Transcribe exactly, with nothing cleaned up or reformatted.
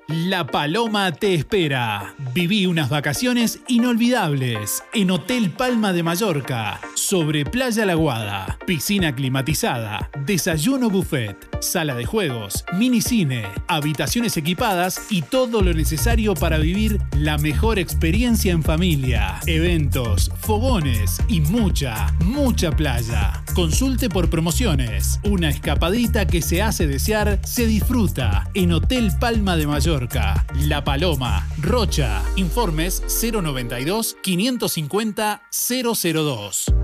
La Paloma te espera. Viví unas vacaciones inolvidables en Hotel Palma de Mallorca, sobre Playa La Aguada, piscina climatizada, desayuno buffet, sala de juegos, minicine, habitaciones equipadas y todo lo necesario para vivir la mejor experiencia en familia, eventos, fogones y mucha, mucha playa. Consulte por promociones. Una escapadita que se hace desear se disfruta en Hotel Palma de Mallorca. La Paloma, Rocha. Informes cero noventa y dos, quinientos cincuenta, cero cero dos.